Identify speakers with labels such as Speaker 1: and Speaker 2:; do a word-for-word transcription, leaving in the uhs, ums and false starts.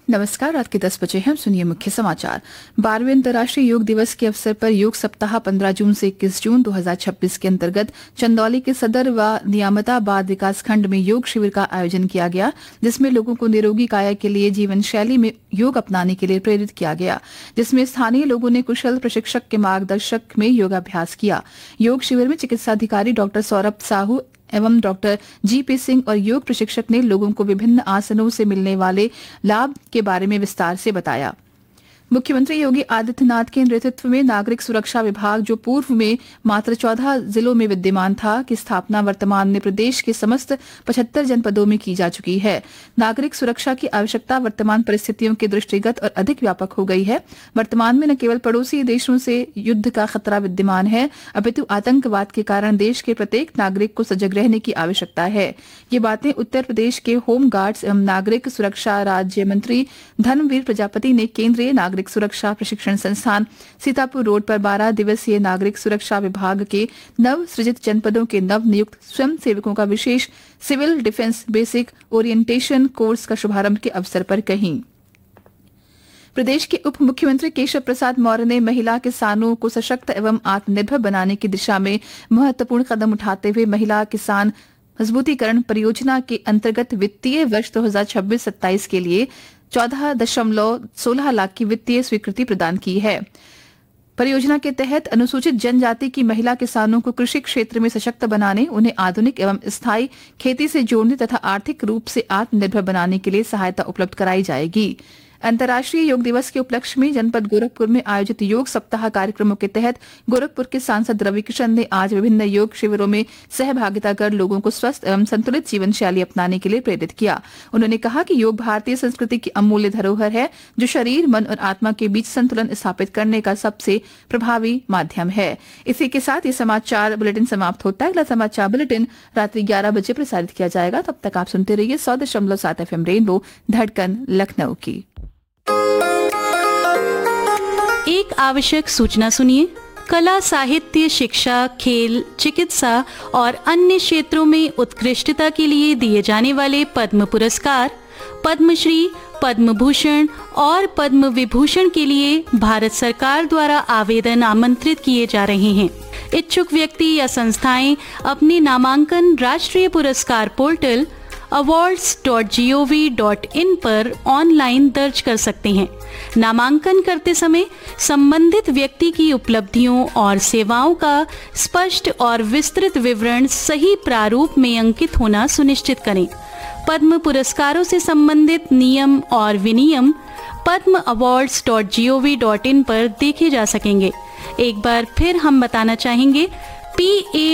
Speaker 1: नमस्कार। रात के दस बजे हम सुनिए मुख्य समाचार। बारहवें अंतर्राष्ट्रीय योग दिवस के अवसर पर योग सप्ताह पंद्रह जून से इक्कीस जून दो हज़ार छब्बीस के अंतर्गत चंदौली के सदर व नियामताबाद विकासखंड में योग शिविर का आयोजन किया गया, जिसमें लोगों को निरोगी काया के लिए जीवन शैली में योग अपनाने के लिए प्रेरित किया गया, जिसमें स्थानीय लोगों ने कुशल प्रशिक्षक के मार्गदर्शक में योगाभ्यास किया। योग शिविर में चिकित्सा अधिकारी डॉक्टर सौरभ साहू एवं डॉक्टर जी पी सिंह और योग प्रशिक्षक ने लोगों को विभिन्न आसनों से मिलने वाले लाभ के बारे में विस्तार से बताया। मुख्यमंत्री योगी आदित्यनाथ के नेतृत्व में नागरिक सुरक्षा विभाग, जो पूर्व में मात्र चौदह जिलों में विद्यमान था, की स्थापना वर्तमान में प्रदेश के समस्त पचहत्तर जनपदों में की जा चुकी है। नागरिक सुरक्षा की आवश्यकता वर्तमान परिस्थितियों के दृष्टिगत और अधिक व्यापक हो गई है। वर्तमान में न केवल पड़ोसी देशों से युद्ध का खतरा विद्यमान है, अपितु आतंकवाद के कारण देश के प्रत्येक नागरिक को सजग रहने की आवश्यकता है। ये बातें उत्तर प्रदेश के होम गार्ड्स एवं नागरिक सुरक्षा राज्य मंत्री धर्मवीर प्रजापति ने केंद्रीय नागरिक सुरक्षा प्रशिक्षण संस्थान सीतापुर रोड पर बारह दिवसीय नागरिक सुरक्षा विभाग के नव सृजित जनपदों के नव नियुक्त स्वयं सेवकों का विशेष civil defence basic orientation course का शुभारंभ के अवसर पर कही। प्रदेश के उप मुख्यमंत्री केशव प्रसाद मौर्य ने महिला किसानों को सशक्त एवं आत्मनिर्भर बनाने की दिशा में महत्वपूर्ण कदम उठाते हुए महिला किसान मजबूतीकरण परियोजना के अंतर्गत वित्तीय वर्ष दो हज़ार छब्बीस सत्ताईस के लिए चौदह दशमलव सोलह लाख की वित्तीय स्वीकृति प्रदान की है। परियोजना के तहत अनुसूचित जनजाति की महिला किसानों को कृषि क्षेत्र में सशक्त बनाने, उन्हें आधुनिक एवं स्थायी खेती से जोड़ने तथा आर्थिक रूप से आत्मनिर्भर बनाने के लिए सहायता उपलब्ध कराई जाएगी। अंतर्राष्ट्रीय योग दिवस के उपलक्ष्य में जनपद गोरखपुर में आयोजित योग सप्ताह कार्यक्रमों के तहत गोरखपुर के सांसद रविकिशन ने आज विभिन्न योग शिविरों में सहभागिता कर लोगों को स्वस्थ एवं संतुलित जीवन शैली अपनाने के लिए प्रेरित किया। उन्होंने कहा कि योग भारतीय संस्कृति की अमूल्य धरोहर है, जो शरीर, मन और आत्मा के बीच संतुलन स्थापित करने का सबसे प्रभावी माध्यम है। इसी के साथ ये समाचार बुलेटिन समाप्त होता है। अगला समाचार बुलेटिन रात्रि ग्यारह बजे प्रसारित किया जाएगा। तब तक आप सुनते रहिए सौ दशमलव सात एफ एम रेनबो धड़कन लखनऊ की।
Speaker 2: एक आवश्यक सूचना सुनिए। कला, साहित्य, शिक्षा, खेल, चिकित्सा और अन्य क्षेत्रों में उत्कृष्टता के लिए दिए जाने वाले पद्म पुरस्कार, पद्मश्री, पद्म भूषण और पद्म विभूषण के लिए भारत सरकार द्वारा आवेदन आमंत्रित किए जा रहे हैं। इच्छुक व्यक्ति या संस्थाएं अपने नामांकन राष्ट्रीय पुरस्कार portal awards dot G O V dot in पर ऑनलाइन दर्ज कर सकते हैं। नामांकन करते समय संबंधित व्यक्ति की उपलब्धियों और सेवाओं का स्पष्ट और विस्तृत विवरण सही प्रारूप में अंकित होना सुनिश्चित करें। पद्म पुरस्कारों से संबंधित नियम और विनियम पद्म awards dot G O V dot in पर देखे जा सकेंगे। एक बार फिर हम बताना चाहेंगे, पी ए